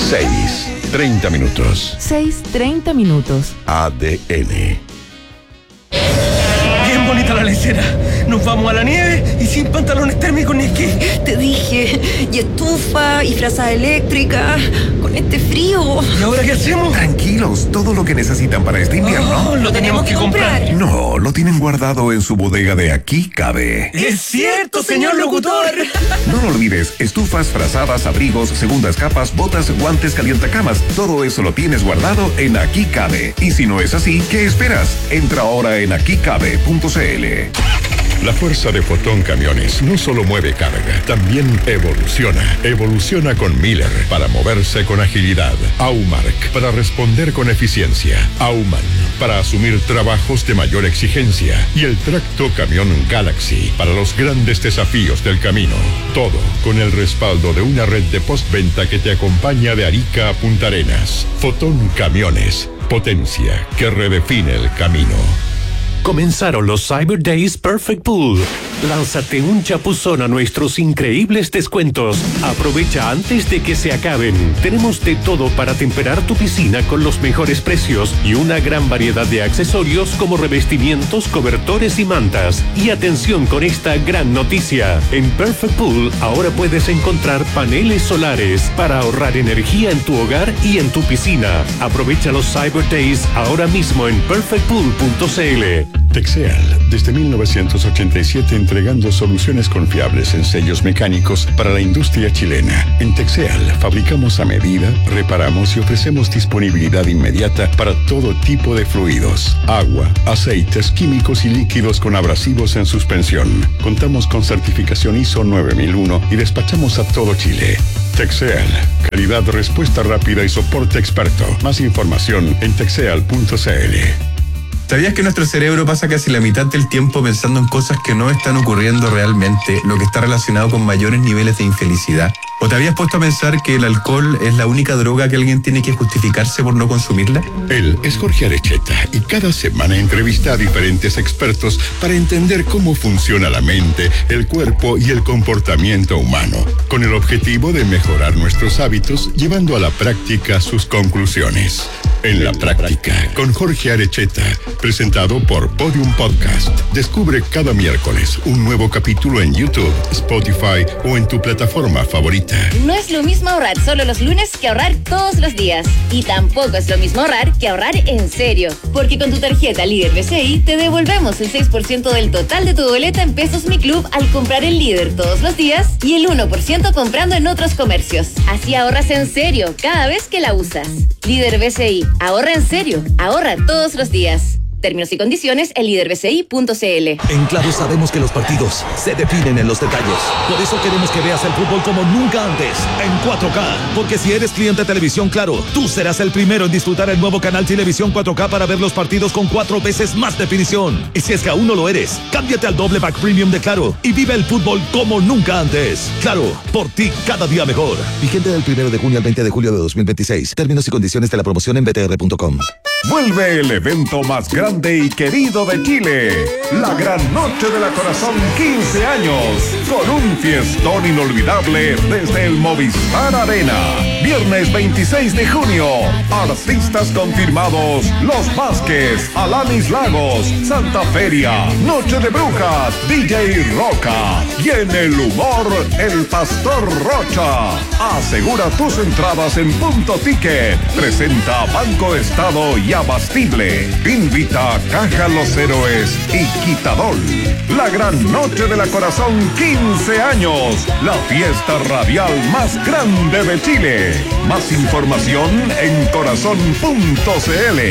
6:30 minutos. 6:30 minutos. ADN. Bien bonita la lecera. Nos vamos a la nieve y sin pantalones térmicos ni esquí. Te dije, y estufa, y frazada eléctrica, con este frío. ¿Y ahora qué hacemos? Tranquilos, todo lo que necesitan para este invierno. Lo tenemos que comprar. No, lo tienen guardado en su bodega de Aquí Cabe. ¡Es cierto, señor locutor! No lo olvides, estufas, frazadas, abrigos, segundas capas, botas, guantes, calientacamas, todo eso lo tienes guardado en Aquí Cabe. Y si no es así, ¿qué esperas? Entra ahora en aquicabe.cl. La fuerza de Fotón Camiones no solo mueve carga, también evoluciona. Evoluciona con Miller para moverse con agilidad. Aumark para responder con eficiencia. Auman para asumir trabajos de mayor exigencia. Y el tracto camión Galaxy para los grandes desafíos del camino. Todo con el respaldo de una red de postventa que te acompaña de Arica a Punta Arenas. Fotón Camiones. Potencia que redefine el camino. Comenzaron los Cyber Days Perfect Pool. Lánzate un chapuzón a nuestros increíbles descuentos. Aprovecha antes de que se acaben. Tenemos de todo para temperar tu piscina con los mejores precios y una gran variedad de accesorios como revestimientos, cobertores y mantas. Y atención con esta gran noticia. En Perfect Pool ahora puedes encontrar paneles solares para ahorrar energía en tu hogar y en tu piscina. Aprovecha los Cyber Days ahora mismo en perfectpool.cl. Texeal, desde 1987 entregando soluciones confiables en sellos mecánicos para la industria chilena. En Texeal fabricamos a medida, reparamos y ofrecemos disponibilidad inmediata para todo tipo de fluidos, agua, aceites, químicos y líquidos con abrasivos en suspensión. Contamos con certificación ISO 9001 y despachamos a todo Chile. Texeal, calidad, respuesta rápida y soporte experto. Más información en texeal.cl. ¿Sabías que nuestro cerebro pasa casi la mitad del tiempo pensando en cosas que no están ocurriendo realmente, lo que está relacionado con mayores niveles de infelicidad? ¿O te habías puesto a pensar que el alcohol es la única droga que alguien tiene que justificarse por no consumirla? Él es Jorge Arecheta y cada semana entrevista a diferentes expertos para entender cómo funciona la mente, el cuerpo y el comportamiento humano, con el objetivo de mejorar nuestros hábitos, llevando a la práctica sus conclusiones. En la práctica, con Jorge Arecheta, presentado por Podium Podcast. Descubre cada miércoles un nuevo capítulo en YouTube, Spotify o en tu plataforma favorita. No es lo mismo ahorrar solo los lunes que ahorrar todos los días. Y tampoco es lo mismo ahorrar que ahorrar en serio. Porque con tu tarjeta Líder BCI te devolvemos el 6% del total de tu boleta en Pesos Mi Club al comprar el Líder todos los días y el 1% comprando en otros comercios. Así ahorras en serio cada vez que la usas. Líder BCI. Ahorra en serio. Ahorra todos los días. Términos y condiciones en liderbci.cl. En Claro sabemos que los partidos se definen en los detalles. Por eso queremos que veas el fútbol como nunca antes, en 4K. Porque si eres cliente de Televisión Claro, tú serás el primero en disfrutar el nuevo canal Televisión 4K para ver los partidos con 4 veces más definición. Y si es que aún no lo eres, cámbiate al doble pack premium de Claro y vive el fútbol como nunca antes. Claro, por ti cada día mejor. Vigente del 1 de junio al 20 de julio de 2026. Términos y condiciones de la promoción en btr.com. Vuelve el evento más grande y querido de Chile, la Gran Noche de la Corazón 15 años, con un fiestón inolvidable desde el Movistar Arena. Viernes 26 de junio, artistas confirmados: Los Vázquez, Alanis Lagos, Santa Feria, Noche de Brujas, DJ Roca y en el humor, el Pastor Rocha. Asegura tus entradas en Punto Ticket. Presenta Banco Estado y Abastible. Invita Caja Los Héroes y Quitadol. La Gran Noche de la Corazón 15 años. La fiesta radial más grande de Chile. Más información en corazón.cl.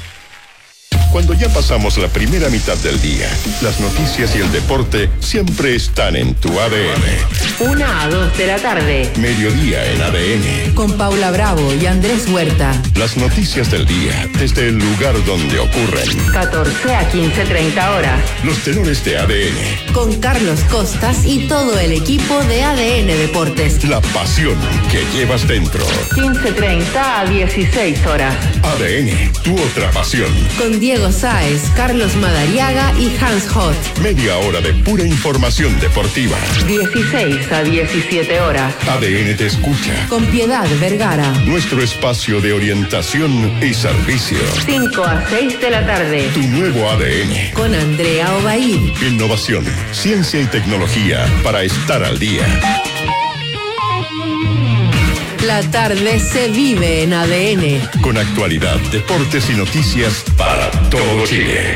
Cuando ya pasamos la primera mitad del día, las noticias y el deporte siempre están en tu ADN. 1 a 2 de la tarde. Mediodía en ADN. Con Paula Bravo y Andrés Huerta. Las noticias del día desde el lugar donde ocurren. 14 a 15:30 horas. Los tenores de ADN. Con Carlos Costas y todo el equipo de ADN Deportes. La pasión que llevas dentro. 15:30 a 16 horas. ADN, tu otra pasión. Con Diego Diego Sáez, Carlos Madariaga y Hans Hott. Media hora de pura información deportiva. 16 a 17 horas. ADN te escucha. Con Piedad Vergara. Nuestro espacio de orientación y servicio. 5 a 6 de la tarde. Tu nuevo ADN. Con Andrea Obaid. Innovación, ciencia y tecnología para estar al día. La tarde se vive en ADN. Con actualidad, deportes y noticias para todo Chile.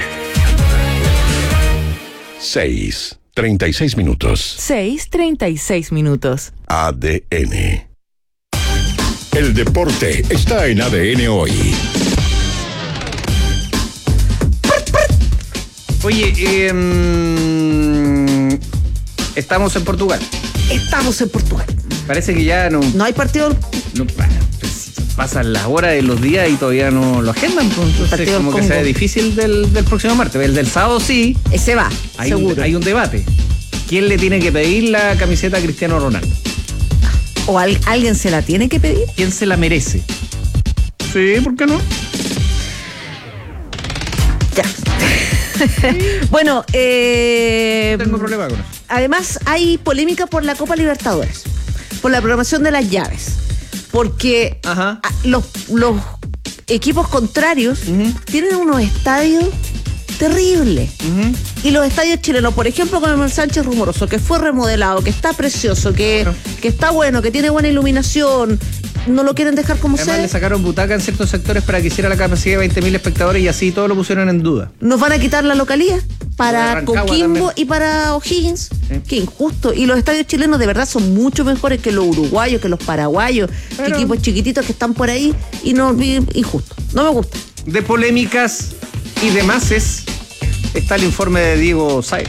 6:36 minutos. 6:36 minutos. ADN. El deporte está en ADN hoy. Oye, estamos en Portugal. Estamos en Portugal. Parece que ya no hay partido. Pasan las horas de los días y todavía no lo agendan. Pues, entonces como que se ve difícil del próximo martes. El del sábado sí. Ese va, seguro. Hay un debate. ¿Quién le tiene que pedir la camiseta a Cristiano Ronaldo? ¿O alguien se la tiene que pedir? ¿Quién se la merece? Sí, ¿por qué no? Ya. Bueno, no tengo problema con eso. Además hay polémica por la Copa Libertadores, por la programación de las llaves, porque los equipos contrarios tienen unos estadios terribles. Y los estadios chilenos, por ejemplo, con el Sánchez Rumoroso, que fue remodelado, que está precioso, que está bueno, que tiene buena iluminación, no lo quieren dejar como sea. Además le sacaron butaca en ciertos sectores para que hiciera la capacidad de 20.000 espectadores y así todo lo pusieron en duda. Nos van a quitar la localía para Coquimbo y para O'Higgins. Qué injusto. Y los estadios chilenos de verdad son mucho mejores que los uruguayos, que los paraguayos, equipos chiquititos que están por ahí, y no, injusto. No me gusta. De polémicas y demás está el informe de Diego Sáez.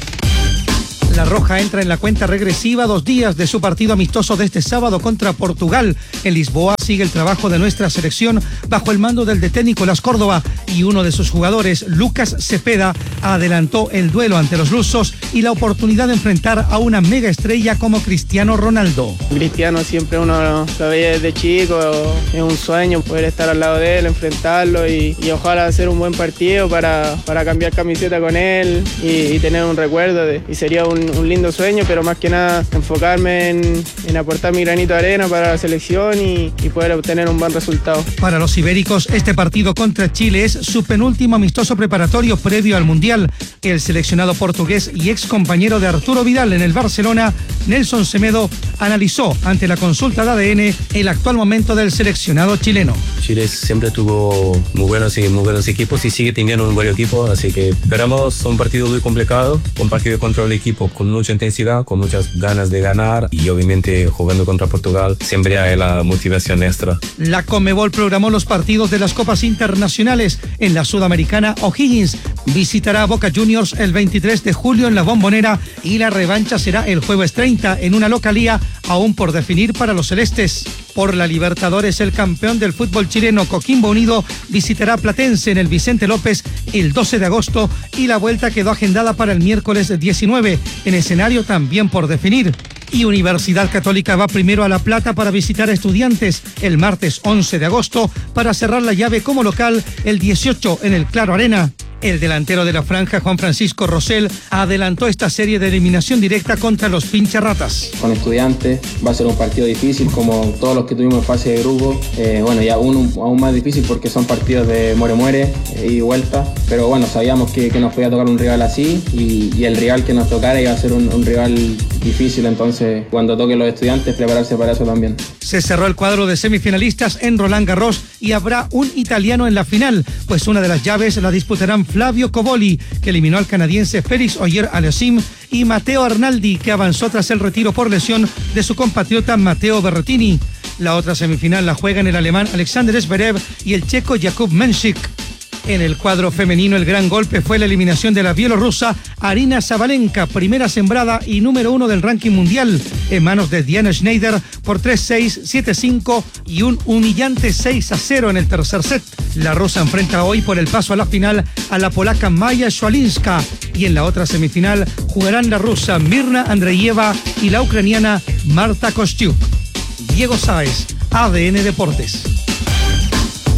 La Roja entra en la cuenta regresiva 2 días de su partido amistoso de este sábado contra Portugal. En Lisboa sigue el trabajo de nuestra selección bajo el mando del DT Nicolás Córdoba, y uno de sus jugadores, Lucas Cepeda, adelantó el duelo ante los lusos y la oportunidad de enfrentar a una mega estrella como Cristiano Ronaldo. Cristiano siempre uno lo veía desde chico, es un sueño poder estar al lado de él, enfrentarlo y ojalá hacer un buen partido para cambiar camiseta con él y tener un recuerdo y sería un lindo sueño, pero más que nada enfocarme en aportar mi granito de arena para la selección y poder obtener un buen resultado. Para los ibéricos, este partido contra Chile es su penúltimo amistoso preparatorio previo al Mundial. El seleccionado portugués y ex compañero de Arturo Vidal en el Barcelona, Nelson Semedo, analizó ante la consulta de ADN el actual momento del seleccionado chileno. Chile siempre tuvo muy buenos equipos y sigue teniendo un buen equipo, así que esperamos un partido muy complicado, un partido contra el equipo con mucha intensidad, con muchas ganas de ganar, y obviamente jugando contra Portugal siempre hay la motivación extra. La Conmebol programó los partidos de las copas internacionales. En la Sudamericana, O'Higgins visitará a Boca Juniors el 23 de julio en la Bombonera, y la revancha será el jueves 30 en una localía aún por definir para los celestes. Por la Libertadores, el campeón del fútbol chileno, Coquimbo Unido, visitará Platense en el Vicente López el 12 de agosto, y la vuelta quedó agendada para el miércoles 19, en escenario también por definir. Y Universidad Católica va primero a La Plata para visitar a Estudiantes el martes 11 de agosto, para cerrar la llave como local el 18 en el Claro Arena. El delantero de la franja, Juan Francisco Rosell, adelantó esta serie de eliminación directa contra los Pincharratas. Con Estudiantes va a ser un partido difícil, como todos los que tuvimos en fase de grupo. Y aún más difícil porque son partidos de muere y vuelta. Pero bueno, sabíamos que nos podía tocar un rival así, y el rival que nos tocara iba a ser un rival difícil. Entonces, cuando toquen los Estudiantes, prepararse para eso también. Se cerró el cuadro de semifinalistas en Roland Garros, y habrá un italiano en la final, pues una de las llaves la disputarán Flavio Coboli, que eliminó al canadiense Félix Auger-Aliassime, y Matteo Arnaldi, que avanzó tras el retiro por lesión de su compatriota Matteo Berrettini. La otra semifinal la juegan el alemán Alexander Zverev y el checo Jakub Menšík. En el cuadro femenino, el gran golpe fue la eliminación de la bielorrusa Aryna Sabalenka, primera sembrada y número 1 del ranking mundial, en manos de Diana Schneider por 3-6, 7-5 y un humillante 6-0 en el tercer set. La rusa enfrenta hoy por el paso a la final a la polaca Maja Swialinska, y en la otra semifinal jugarán la rusa Mirna Andreeva y la ucraniana Marta Kostyuk. Diego Sáez, ADN Deportes.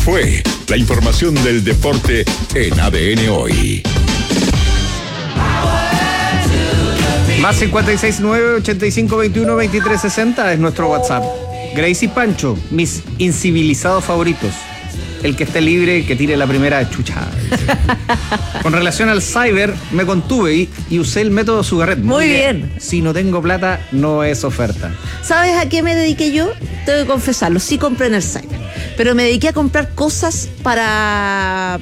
fue la información del deporte en ADN Hoy. Más 569-8521-2360 es nuestro WhatsApp. Grace y Pancho, mis incivilizados favoritos. El que esté libre, que tire la primera chucha. Con relación al cyber, me contuve y usé el método Sugarret. Muy bien. Si no tengo plata, no es oferta. ¿Sabes a qué me dediqué yo? Tengo que confesarlo, sí compré en el cyber. Pero me dediqué a comprar cosas para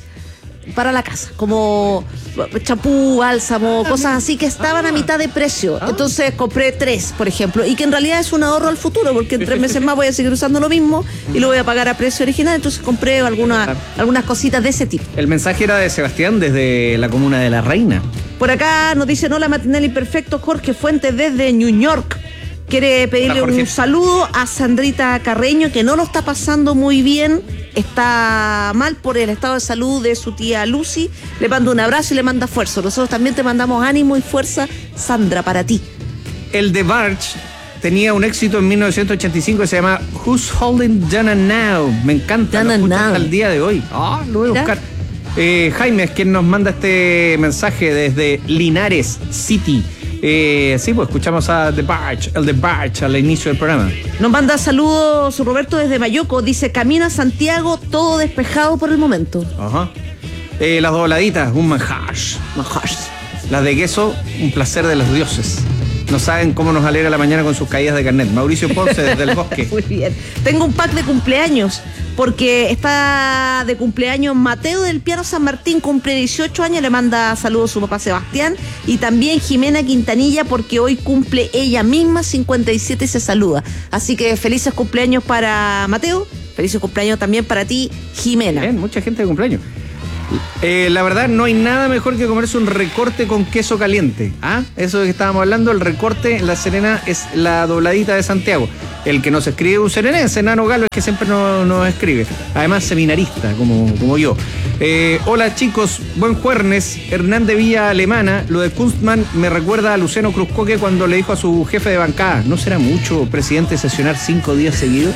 la casa, como champú, bálsamo, cosas así que estaban a mitad de precio. Entonces compré 3, por ejemplo, y que en realidad es un ahorro al futuro, porque en 3 meses más voy a seguir usando lo mismo y lo voy a pagar a precio original. Entonces compré algunas cositas de ese tipo. El mensaje era de Sebastián desde la comuna de La Reina. Por acá nos dicen: hola, matinal imperfecto, Jorge Fuentes desde New York. Quiere pedirle un saludo a Sandrita Carreño, que no lo está pasando muy bien, está mal por el estado de salud de su tía Lucy. Le mando un abrazo y le manda fuerza. Nosotros también te mandamos ánimo y fuerza, Sandra, para ti. El The Barge tenía un éxito en 1985 que se llama Who's Holding Dana Now. Me encanta, lo escucho hasta el día de hoy. Lo voy a buscar. Jaime es quien nos manda este mensaje desde Linares City. Sí, pues escuchamos a The Barge al inicio del programa. Nos manda saludos Roberto desde Mayoco. Dice: camino a Santiago, todo despejado por el momento. Ajá. Las dobladitas, un manjar. Las de queso, un placer de los dioses. No saben cómo nos alegra la mañana con sus caídas de carnet. Mauricio Ponce desde el Bosque. Muy bien. Tengo un pack de cumpleaños, porque está de cumpleaños Mateo del Piano San Martín, cumple 18 años, le manda saludos a su papá Sebastián, y también Jimena Quintanilla, porque hoy cumple ella misma 57 y se saluda. Así que felices cumpleaños para Mateo, felices cumpleaños también para ti, Jimena. Bien, mucha gente de cumpleaños. La verdad, no hay nada mejor que comerse un recorte con queso caliente. Eso de que estábamos hablando, el recorte en La Serena es la dobladita de Santiago. El que nos escribe un serenense, Nano Galo, es que siempre nos escribe. Además, seminarista, como yo. Hola chicos, buen jueves. Hernán de Villa Alemana. Lo de Kunstmann me recuerda a Luciano Cruzcoque cuando le dijo a su jefe de bancada: ¿no será mucho, presidente, sesionar 5 días seguidos?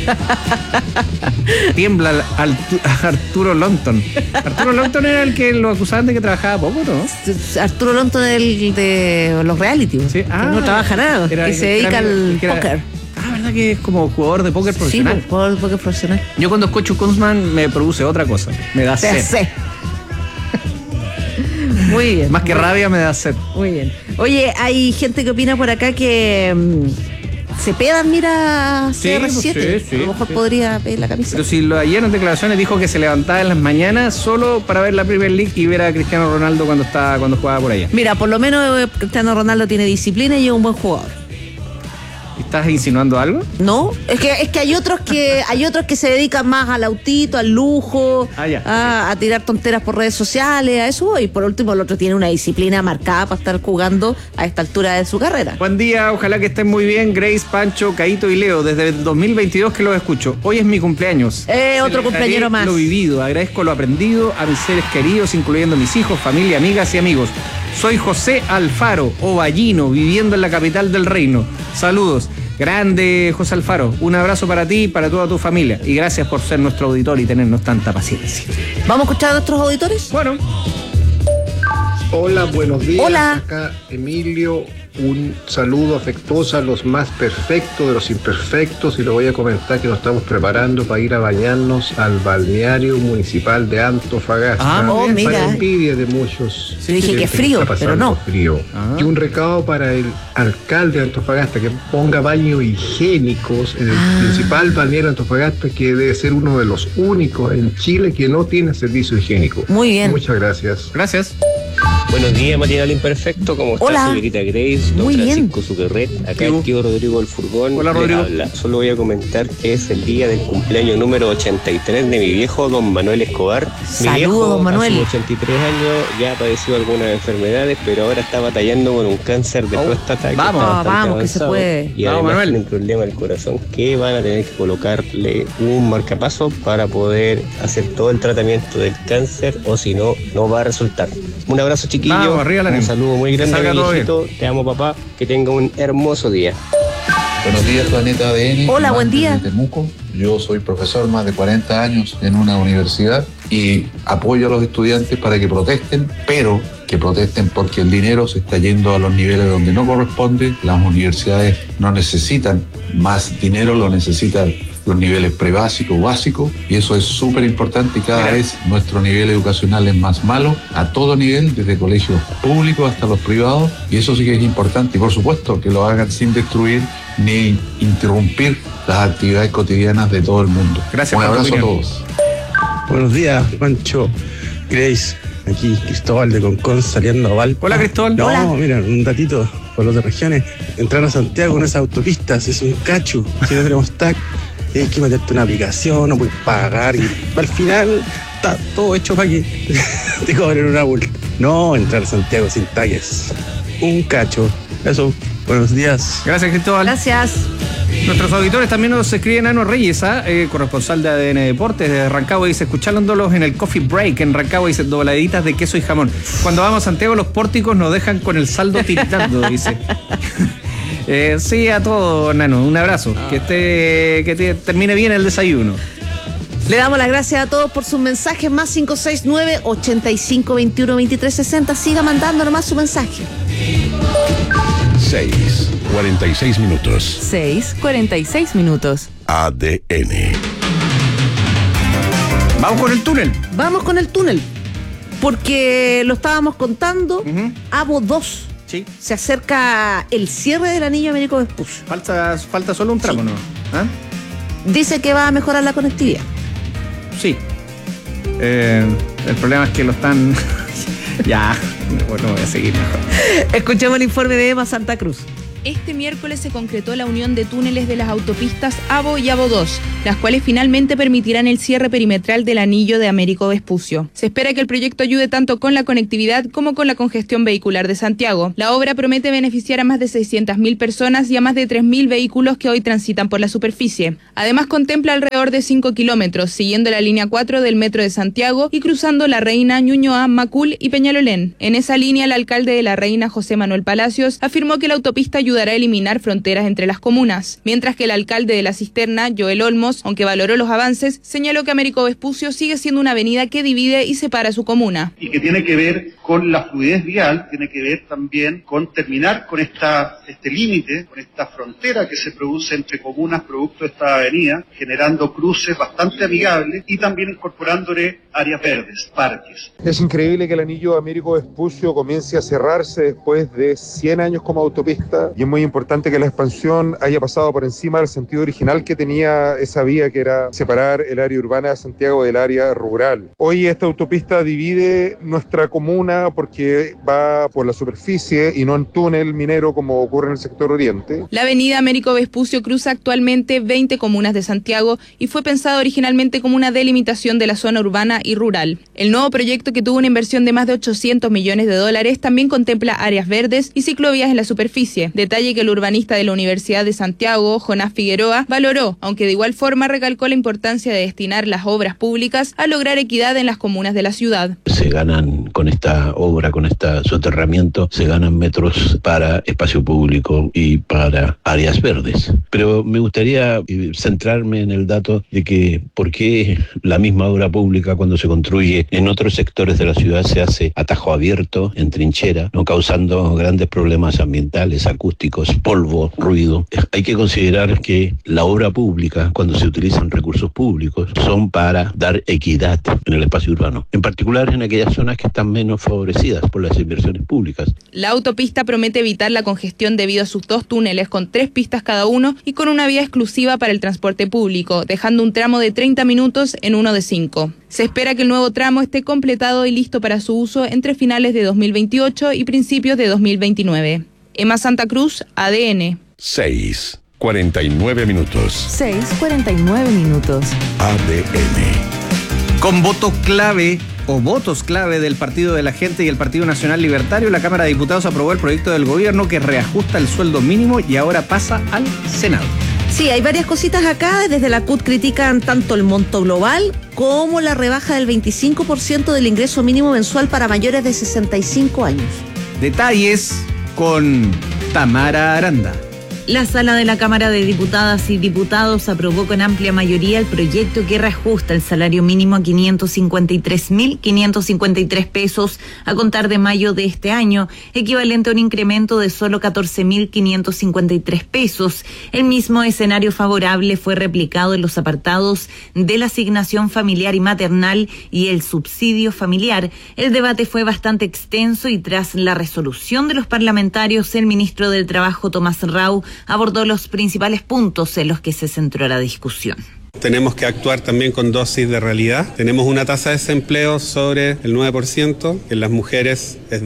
Tiembla Arturo Longton. Arturo Longton era el que lo acusaban de que trabajaba poco, ¿no? Arturo Longton es de los reality, ¿sí? Que no trabaja nada, que se dedica al póker. ¿Verdad que es como jugador de póker profesional? Sí, jugador de póker profesional. Yo cuando escucho Kunstmann me produce otra cosa. Me da sed. Muy bien. Más que rabia me da sed. Muy bien. Oye, hay gente que opina por acá que se pedan, mira, CR7. Sí, a lo mejor podría pedir la camisa. Pero si ayer en declaraciones dijo que se levantaba en las mañanas solo para ver la Premier League y ver a Cristiano Ronaldo cuando jugaba por allá. Mira, por lo menos Cristiano Ronaldo tiene disciplina y es un buen jugador. ¿Estás insinuando algo? No, es que hay otros que se dedican más al autito, al lujo, a tirar tonteras por redes sociales, a eso. Y por último, el otro tiene una disciplina marcada para estar jugando a esta altura de su carrera. Buen día, ojalá que estén muy bien, Grace, Pancho, Caito y Leo. Desde el 2022 que los escucho. Hoy es mi cumpleaños. Otro cumpleañero más. Lo vivido, agradezco lo aprendido a mis seres queridos, incluyendo mis hijos, familia, amigas y amigos. Soy José Alfaro, ovallino, viviendo en la capital del reino. Saludos. Grande, José Alfaro. Un abrazo para ti y para toda tu familia. Y gracias por ser nuestro auditor y tenernos tanta paciencia. ¿Vamos a escuchar a nuestros auditores? Bueno. Hola, buenos días. Hola. Acá Emilio. Un saludo afectuoso a los más perfectos de los imperfectos, y les voy a comentar que nos estamos preparando para ir a bañarnos al balneario municipal de Antofagasta. Mira. Para envidia de muchos. Sí, dije que frío, pero no. Frío. Y un recado para el alcalde de Antofagasta, que ponga baños higiénicos en el principal balneario de Antofagasta, que debe ser uno de los únicos en Chile que no tiene servicio higiénico. Muy bien. Muchas gracias. Gracias. Buenos días, matinal imperfecto. ¿Cómo está, señorita Grace? Don Muy Francisco Suquerret. Acá el tío Rodrigo del Furgón. Hola, Rodrigo. Solo voy a comentar que es el día del cumpleaños número 83 de mi viejo, don Manuel Escobar. Saludos, don Manuel. A sus 83 años ya ha padecido algunas enfermedades, pero ahora está batallando con un cáncer de próstata. Vamos, que se puede. Y además tiene un problema del corazón que van a tener que colocarle un marcapaso para poder hacer todo el tratamiento del cáncer, o si no, no va a resultar. Un abrazo, chiquillo. Un saludo muy grande, viejito. Te amo, papá. Que tenga un hermoso día. Buenos días, Planeta ADN. Hola, buen día. De Temuco. Yo soy profesor más de 40 años en una universidad y apoyo a los estudiantes para que protesten, pero que protesten porque el dinero se está yendo a los niveles donde no corresponde. Las universidades no necesitan más dinero, lo necesitan los niveles prebásicos, básicos, y eso es súper importante y cada vez nuestro nivel educacional es más malo a todo nivel, desde colegios públicos hasta los privados, y eso sí que es importante. Y por supuesto que lo hagan sin destruir ni interrumpir las actividades cotidianas de todo el mundo. Gracias. Un abrazo a todos. Buenos días, Pancho, Grace, aquí Cristóbal de Concón saliendo a Val. Hola, Cristóbal. No, Hola. Mira, un datito por las regiones. Entrar a Santiago con esas autopistas es un cacho. Si no tenemos TAC, hay que meterte una aplicación, no puedes pagar y al final está todo hecho para que te cobren una multa. No, entrar a Santiago sin TAC es un cacho. Eso, buenos días. Gracias, Cristóbal. Gracias. Nuestros auditores también nos escriben Nano Reyes, corresponsal de ADN Deportes de Rancagua, dice, escuchándolos en el coffee break en Rancagua, dice, dobladitas de queso y jamón. Cuando vamos a Santiago los pórticos nos dejan con el saldo tiritando, dice. Sí, a todo, Nano, un abrazo. Que termine bien el desayuno. Le damos las gracias a todos por sus mensajes, más 569-8521-2360. Siga mandando nomás su mensaje. 6:46 minutos. 6:46 minutos. ADN. Vamos con el túnel. Vamos con el túnel. Porque lo estábamos contando, AVO 2. Sí. Se acerca el cierre del anillo Américo Vespucio. Falta solo un tramo, sí. ¿No? ¿Ah? Dice que va a mejorar la conectividad. Sí. El problema es que lo están... Ya, bueno, voy a seguir mejor. Escuchemos el informe de Emma Santa Cruz. Este miércoles se concretó la unión de túneles de las autopistas AVO y AVO 2, las cuales finalmente permitirán el cierre perimetral del anillo de Américo Vespucio. Se espera que el proyecto ayude tanto con la conectividad como con la congestión vehicular de Santiago. La obra promete beneficiar a más de 600.000 personas y a más de 3.000 vehículos que hoy transitan por la superficie. Además contempla alrededor de 5 kilómetros, siguiendo la línea 4 del Metro de Santiago y cruzando La Reina, Ñuñoa, Macul y Peñalolén. En esa línea, el alcalde de La Reina, José Manuel Palacios, afirmó que la autopista ayudará a eliminar fronteras entre las comunas, mientras que el alcalde de La Cisterna, Joel Olmos, aunque valoró los avances, señaló que Américo Vespucio sigue siendo una avenida que divide y separa su comuna. Y que tiene que ver con la fluidez vial, tiene que ver también con terminar con este límite, con esta frontera que se produce entre comunas producto de esta avenida, generando cruces bastante amigables y también incorporándole áreas verdes, parques. Es increíble que el anillo Américo Vespucio comience a cerrarse después de 100 años como autopista, y es muy importante que la expansión haya pasado por encima del sentido original que tenía esa vía, que era separar el área urbana de Santiago del área rural. Hoy esta autopista divide nuestra comuna porque va por la superficie y no en túnel minero como ocurre en el sector oriente. La avenida Américo Vespucio cruza actualmente 20 comunas de Santiago y fue pensada originalmente como una delimitación de la zona urbana y rural. El nuevo proyecto, que tuvo una inversión de más de $800 millones, también contempla áreas verdes y ciclovías en la superficie, detalle que el urbanista de la Universidad de Santiago, Jonás Figueroa, valoró, aunque de igual forma recalcó la importancia de destinar las obras públicas a lograr equidad en las comunas de la ciudad. Se ganan con esta obra, con este soterramiento, se ganan metros para espacio público y para áreas verdes. Pero me gustaría centrarme en el dato de que por qué la misma obra pública, cuando se construye en otros sectores de la ciudad, se hace a tajo abierto, en trinchera, no causando grandes problemas ambientales, acústicos, polvo, ruido. Hay que considerar que la obra pública, cuando se utilizan recursos públicos, son para dar equidad en el espacio urbano, en particular en aquellas zonas que están menos favorecidas por las inversiones públicas. La autopista promete evitar la congestión debido a sus 2 túneles con 3 pistas cada uno y con una vía exclusiva para el transporte público, dejando un tramo de 30 minutos en uno de 5. Se espera que el nuevo tramo esté completado y listo para su uso entre finales de 2028 y principios de 2029. Emma Santa Cruz, ADN. 6:49 minutos. 6:49 minutos. ADN. Con voto clave o votos clave del Partido de la Gente y el Partido Nacional Libertario, la Cámara de Diputados aprobó el proyecto del gobierno que reajusta el sueldo mínimo y ahora pasa al Senado. Sí, hay varias cositas acá. Desde la CUT critican tanto el monto global como la rebaja del 25% del ingreso mínimo mensual para mayores de 65 años. Detalles con Tamara Aranda. La Sala de la Cámara de Diputadas y Diputados aprobó con amplia mayoría el proyecto que reajusta el salario mínimo a 553.553 pesos a contar de mayo de este año, equivalente a un incremento de solo 14.553 pesos. El mismo escenario favorable fue replicado en los apartados de la asignación familiar y maternal y el subsidio familiar. El debate fue bastante extenso y tras la resolución de los parlamentarios, el ministro del Trabajo, Tomás Rau, abordó los principales puntos en los que se centró la discusión. Tenemos que actuar también con dosis de realidad. Tenemos una tasa de desempleo sobre el 9%, en las mujeres es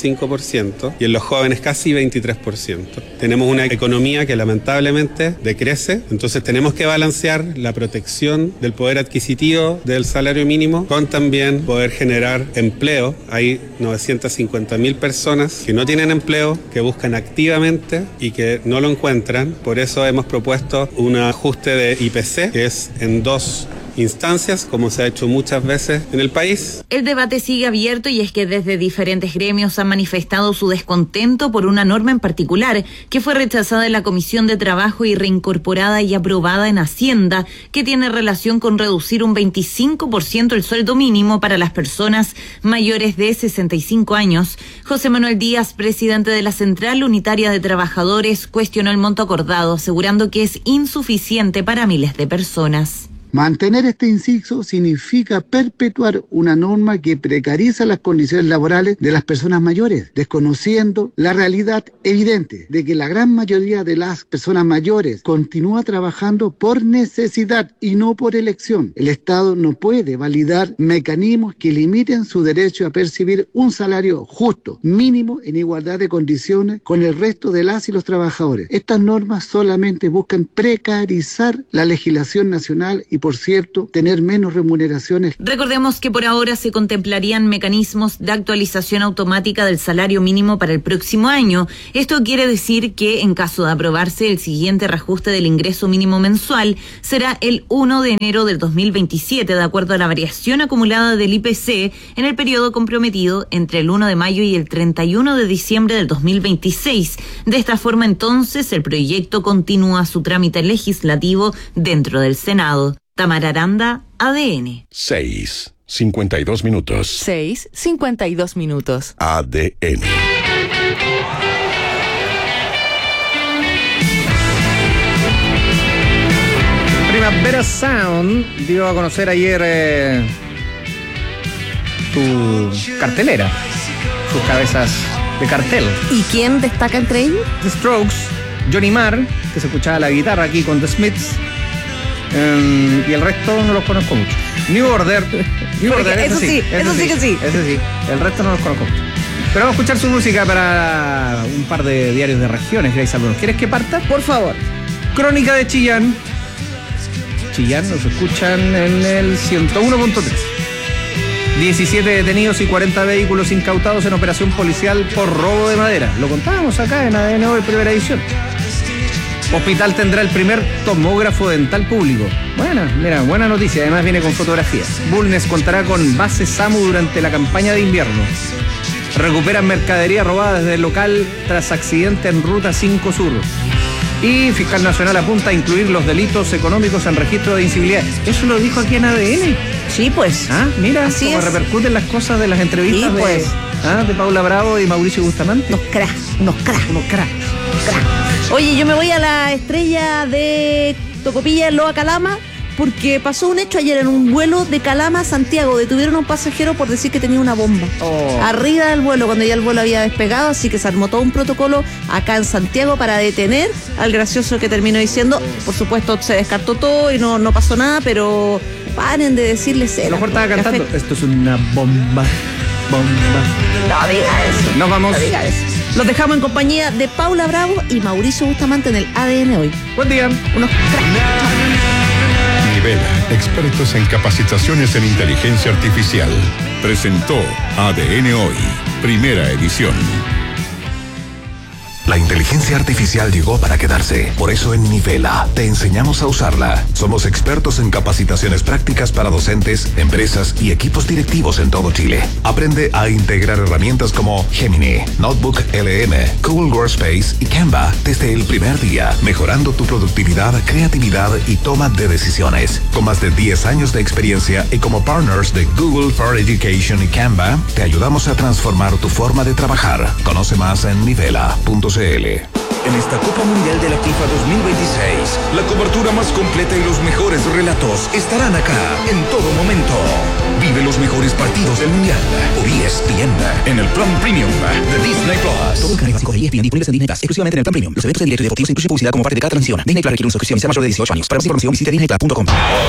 10,5% y en los jóvenes casi 23%. Tenemos una economía que lamentablemente decrece, entonces tenemos que balancear la protección del poder adquisitivo del salario mínimo con también poder generar empleo. Hay 950.000 personas que no tienen empleo, que buscan activamente y que no lo encuentran. Por eso hemos propuesto un ajuste de IPC, que es en 2 instancias, como se ha hecho muchas veces en el país. El debate sigue abierto y es que desde diferentes gremios han manifestado su descontento por una norma en particular que fue rechazada en la Comisión de Trabajo y reincorporada y aprobada en Hacienda, que tiene relación con reducir un 25% el sueldo mínimo para las personas mayores de 65 años. José Manuel Díaz, presidente de la Central Unitaria de Trabajadores, cuestionó el monto acordado, asegurando que es insuficiente para miles de personas. Mantener este inciso significa perpetuar una norma que precariza las condiciones laborales de las personas mayores, desconociendo la realidad evidente de que la gran mayoría de las personas mayores continúa trabajando por necesidad y no por elección. El Estado no puede validar mecanismos que limiten su derecho a percibir un salario justo, mínimo, en igualdad de condiciones con el resto de las y los trabajadores. Estas normas solamente buscan precarizar la legislación nacional y, por cierto, tener menos remuneraciones. Recordemos que por ahora se contemplarían mecanismos de actualización automática del salario mínimo para el próximo año. Esto quiere decir que, en caso de aprobarse, el siguiente reajuste del ingreso mínimo mensual será el 1 de enero del 2027, de acuerdo a la variación acumulada del IPC en el periodo comprometido entre el 1 de mayo y el 31 de diciembre del 2026. De esta forma, entonces, el proyecto continúa su trámite legislativo dentro del Senado. Tamara Aranda, ADN. 6:52 minutos. 6:52 minutos. ADN. Primavera Sound dio a conocer ayer su cartelera, sus cabezas de cartel. ¿Y quién destaca entre ellos? The Strokes, Johnny Marr, que se escuchaba la guitarra aquí con The Smiths, y el resto no los conozco mucho. New Order, eso sí que sí. Ese sí, el resto no los conozco mucho. Pero vamos a escuchar su música para un par de diarios de regiones, Grace Alberto. ¿Quieres que parta? Por favor. Crónica de Chillán. Chillán nos escuchan en el 101.3. 17 detenidos y 40 vehículos incautados en operación policial por robo de madera. Lo contábamos acá en ADN Hoy, primera edición. Hospital tendrá el primer tomógrafo dental público. Buena noticia, además viene con fotografías. Bulnes contará con base SAMU durante la campaña de invierno. Recuperan mercadería robada desde el local tras accidente en Ruta 5 Sur. Y Fiscal Nacional apunta a incluir los delitos económicos en registro de incivilidad. ¿Eso lo dijo aquí en ADN? Sí, pues. Mira, así cómo repercuten las cosas de las entrevistas, sí, pues, de Paula Bravo y Mauricio Bustamante. Unos cracks. Oye, yo me voy a la estrella de Tocopilla, Loa Calama, porque pasó un hecho ayer en un vuelo de Calama a Santiago. Detuvieron a un pasajero por decir que tenía una bomba arriba del vuelo, cuando ya el vuelo había despegado, así que se armó todo un protocolo acá en Santiago para detener al gracioso que terminó diciendo. Por supuesto, se descartó todo y no pasó nada, pero paren de decirles. A lo mejor estaba cantando, esto es una bomba. No diga eso. Nos vamos. No diga eso. Los dejamos en compañía de Paula Bravo y Mauricio Bustamante en el ADN Hoy. Buen día. Unos Nivela, expertos en capacitaciones en inteligencia artificial. Presentó ADN Hoy, primera edición. La inteligencia artificial llegó para quedarse. Por eso en Nivela te enseñamos a usarla. Somos expertos en capacitaciones prácticas para docentes, empresas y equipos directivos en todo Chile. Aprende a integrar herramientas como Gemini, Notebook LM, Google Workspace y Canva desde el primer día, mejorando tu productividad, creatividad y toma de decisiones. Con más de 10 años de experiencia y como partners de Google for Education y Canva, te ayudamos a transformar tu forma de trabajar. Conoce más en nivela.cl. En esta Copa Mundial de la FIFA 2026, la cobertura más completa y los mejores relatos estarán acá en todo momento. Vive los mejores partidos del Mundial por ESPN en el plan Premium de Disney Plus. Todos los canales básicos de ESPN disponibles en Disney Plus, exclusivamente en el plan Premium. Los eventos en directo y deportivos incluyen publicidad como parte de cada transmisión. Disney Plus requiere una suscripción y sea mayor de 18 años. Para más información visite disneyplus.com.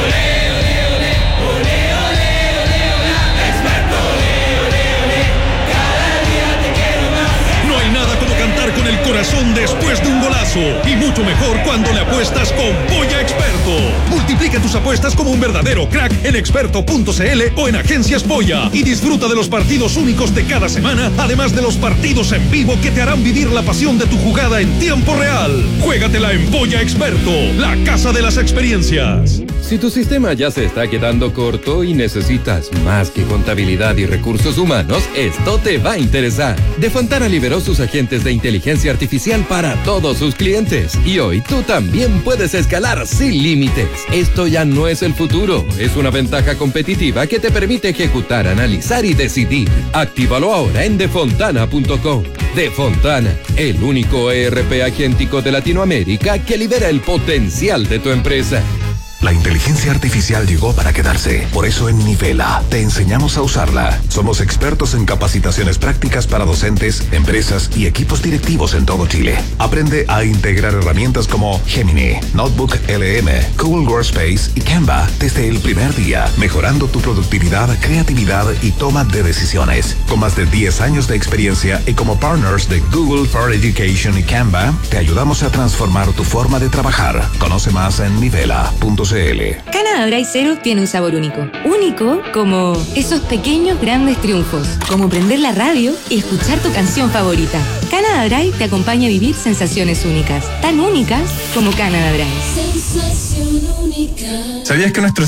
Con el corazón después de un golazo y mucho mejor cuando le apuestas con Polla Experto. Multiplica tus apuestas como un verdadero crack en experto.cl o en Agencias Polla y disfruta de los partidos únicos de cada semana, además de los partidos en vivo que te harán vivir la pasión de tu jugada en tiempo real. Juégatela en Polla Experto, la casa de las experiencias. Si tu sistema ya se está quedando corto y necesitas más que contabilidad y recursos humanos, esto te va a interesar. Defontana liberó sus agentes de inteligencia artificial para todos sus clientes y hoy tú también puedes escalar sin límites. Esto ya no es el futuro, es una ventaja competitiva que te permite ejecutar, analizar y decidir. Actívalo ahora en defontana.com. Defontana, el único ERP agéntico de Latinoamérica que libera el potencial de tu empresa. La inteligencia artificial llegó para quedarse. Por eso en Nivela te enseñamos a usarla. Somos expertos en capacitaciones prácticas para docentes, empresas y equipos directivos en todo Chile. Aprende a integrar herramientas como Gemini, Notebook LM, Google Workspace y Canva desde el primer día, mejorando tu productividad, creatividad y toma de decisiones. Con más de 10 años de experiencia y como partners de Google for Education y Canva, te ayudamos a transformar tu forma de trabajar. Conoce más en nivela.cl. Canada Dry Zero tiene un sabor único. Único como esos pequeños grandes triunfos. Como prender la radio y escuchar tu canción favorita. Canada Dry te acompaña a vivir sensaciones únicas. Tan únicas como Canada Dry. ¿Sabías que nuestro